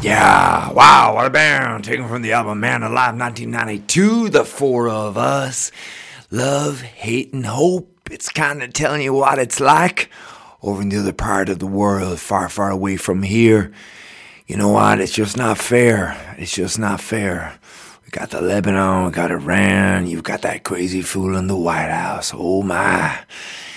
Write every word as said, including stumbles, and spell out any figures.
Yeah, wow, what a band. Taken from the album Man Alive nineteen ninety-two, The Four of Us. Love, hate, and hope. It's kind of telling you what it's like over in the other part of the world, far, far away from here. You know what? It's just not fair. It's just not fair. We got the Lebanon, we got Iran, you've got that crazy fool in the White House. Oh my.